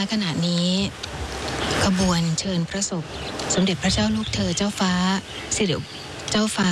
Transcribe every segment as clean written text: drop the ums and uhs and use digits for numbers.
ขณะนี้ขบวนเชิญพระศพสมเด็จพระเจ้าลูกเธอเจ้าฟ้าสิริเจ้าฟ้า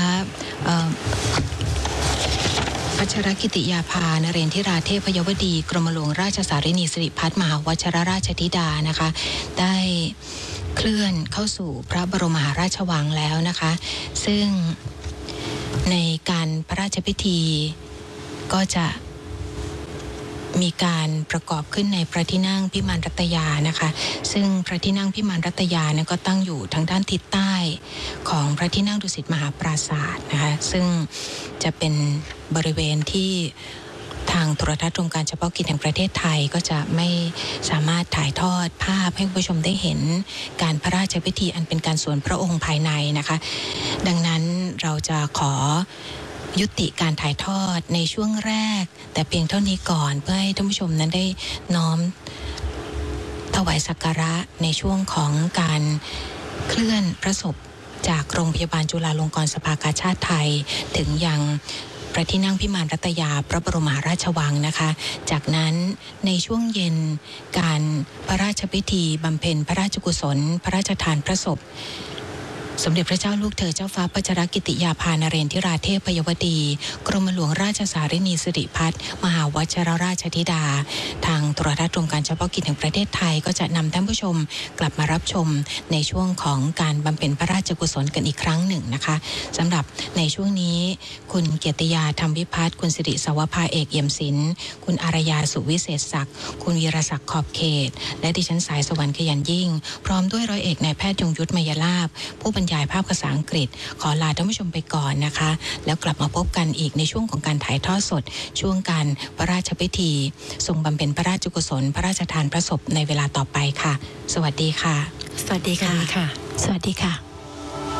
พัชรกิติยาภานเรนทิราเทพยวดีกรมหลวงราชสารินีสิริพัฒน์มหาวชิรราชธิดานะคะได้เคลื่อนเข้าสู่พระบรมมหาราชวังแล้วนะคะซึ่งในการพระราชพิธีก็จะมีการประกอบขึ้นในพระที่นั่งพิมานรัตยานะคะซึ่งพระที่นั่งพิมานรัตยาเนี่ยก็ตั้งอยู่ทางด้านทิศใต้ของพระที่นั่งดุสิตมหาปราสาทนะคะซึ่งจะเป็นบริเวณที่ทางโทรทัศน์โครงการเฉพาะกิจแห่งประเทศไทยก็จะไม่สามารถถ่ายทอดภาพให้ผู้ชมได้เห็นการพระราชพิธีอันเป็นการส่วนพระองค์ภายในนะคะดังนั้นเราจะขอยุติการถ่ายทอดในช่วงแรกแต่เพียงเท่านี้ก่อนเพื่อให้ท่านผู้ชมนั้นได้น้อมถวายสักการะในช่วงของการเคลื่อนพระศพจากโรงพยาบาลจุฬาลงกรณ์สภากาชาดไทยถึงยังพระที่นั่งพิมานรัตยาพระบรมมหาราชวังนะคะจากนั้นในช่วงเย็นการพระราชพิธีบำเพ็ญพระราชกุศลพระราชทานพระศพสมเด็จพระเจ้าลูกเธอเจ้าฟ้าพัชรกิติยาภานเรนทิราเทพยวดีกรมหลวงราชสารินีสิริพัฒน์มหาวชิรราชธิดาทางโทรทัศน์โครงการเฉพาะกิจแห่งประเทศไทยก็จะนำท่านผู้ชมกลับมารับชมในช่วงของการบำเพ็ญพระราชกุศลกันอีกครั้งหนึ่งนะคะสำหรับในช่วงนี้คุณเกียรติยาธรรมวิพัฒน์คุณสิริสวภาเอกเอี่ยมศิลป์คุณอารยาสุวิเศษศักดิ์คุณวีรศักดิ์ขอบเขตและดิฉันสายสวรรค์ขยันยิ่งพร้อมด้วยร้อยเอกนายแพทย์ยงยุทธมยลาภผู้บรรยายภาพภาษาอังกฤษขอลาท่านผู้ชมไปก่อนนะคะแล้วกลับมาพบกันอีกในช่วงของการถ่ายทอดสดช่วงการพระราชพิธีทรงบำเพ็ญพระราชกุศลพระราชทานพระศพในเวลาต่อไปค่ะสวัสดีค่ะสวัสดีค่ะสวัสดีค่ะ